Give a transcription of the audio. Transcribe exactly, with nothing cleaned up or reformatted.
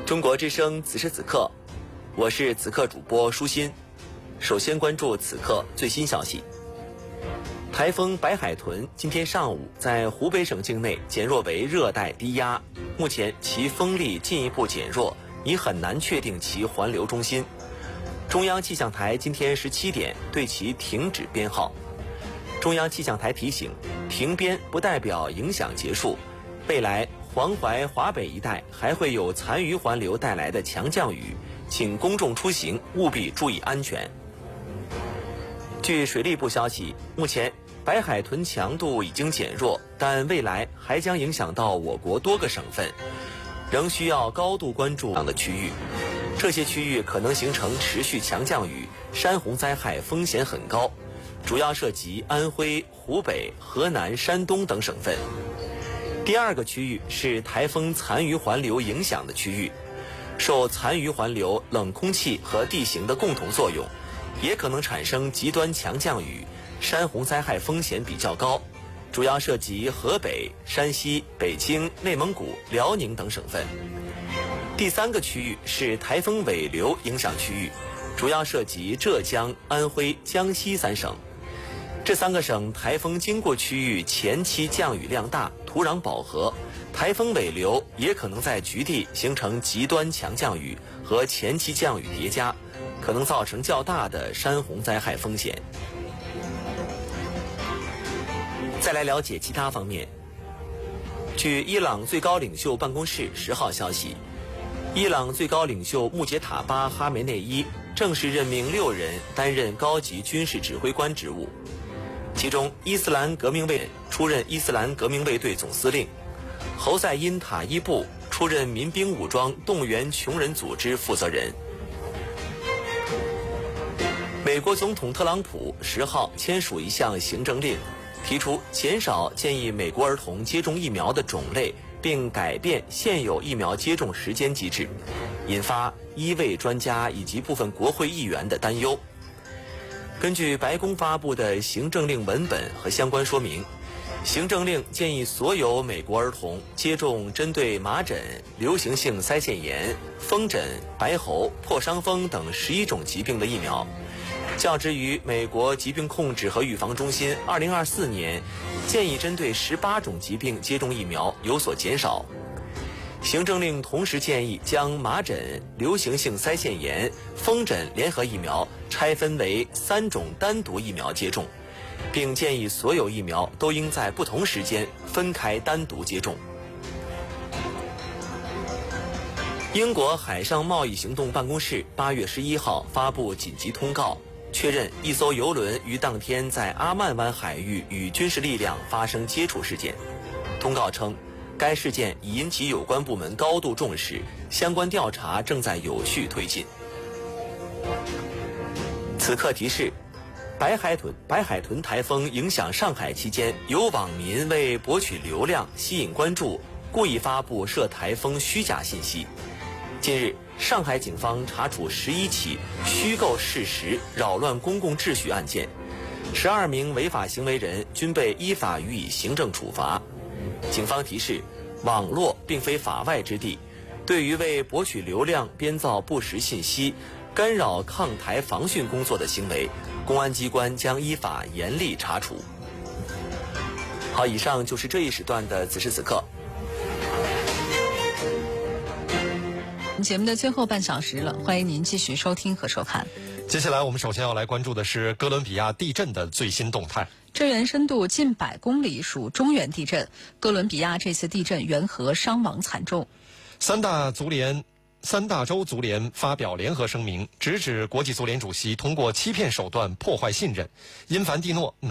中国之声此时此刻，我是此刻主播舒心。首先关注此刻最新消息。台风白海豚今天上午在湖北省境内减弱为热带低压，目前其风力进一步减弱，已很难确定其环流中心。中央气象台今天十七点对其停止编号。中央气象台提醒，停编不代表影响结束，未来黄淮、华北一带还会有残余环流带来的强降雨，请公众出行务必注意安全。据水利部消息，目前白海豚强度已经减弱，但未来还将影响到我国多个省份，仍需要高度关注的区域。这些区域可能形成持续强降雨，山洪灾害风险很高，主要涉及安徽、湖北、河南、山东等省份。第二个区域是台风残余环流影响的区域，受残余环流冷空气和地形的共同作用，也可能产生极端强降雨，山洪灾害风险比较高，主要涉及河北、山西、北京、内蒙古、辽宁等省份。第三个区域是台风尾流影响区域，主要涉及浙江、安徽、江西三省。这三个省台风经过区域前期降雨量大，土壤饱和，台风尾流也可能在局地形成极端强降雨和前期降雨叠加，可能造成较大的山洪灾害风险。再来了解其他方面。据伊朗最高领袖办公室十号消息，伊朗最高领袖穆杰塔巴·哈梅内伊正式任命六人担任高级军事指挥官职务，其中伊斯兰革命卫出任伊斯兰革命卫队总司令，侯赛因·塔伊布出任民兵武装动员穷人组织负责人。美国总统特朗普十号签署一项行政令，提出减少建议美国儿童接种疫苗的种类，并改变现有疫苗接种时间机制，引发医卫专家以及部分国会议员的担忧。根据白宫发布的行政令文本和相关说明，行政令建议所有美国儿童接种针对麻疹、流行性腮腺炎、风疹、白喉、破伤风等十一种疾病的疫苗，较之于美国疾病控制和预防中心二零二四年建议针对十八种疾病接种疫苗有所减少。行政令同时建议将麻疹、流行性腮腺炎、风疹联合疫苗拆分为三种单独疫苗接种，并建议所有疫苗都应在不同时间分开单独接种。英国海上贸易行动办公室八月十一号发布紧急通告，确认一艘邮轮于当天在阿曼湾海域与军事力量发生接触事件。通告称，该事件已引起有关部门高度重视，相关调查正在有序推进。此刻提示，白海豚白海豚台风影响上海期间，有网民为博取流量、吸引关注，故意发布涉台风虚假信息。近日，上海警方查处十一起虚构事实、扰乱公共秩序案件，十二名违法行为人均被依法予以行政处罚。警方提示，网络并非法外之地，对于为博取流量编造不实信息、干扰抗台防汛工作的行为，公安机关将依法严厉查处。好，以上就是这一时段的此时此刻。 节目的最后半小时了，欢迎您继续收听和收看。 接下来我们首先要来关注的是哥伦比亚地震的最新动态。 震源深度近百公里，属中原地震。哥伦比亚这次地震缘何伤亡惨重？ 三大足联三大洲足联发表联合声明，直指国际足联主席通过欺骗手段破坏信任。因凡蒂诺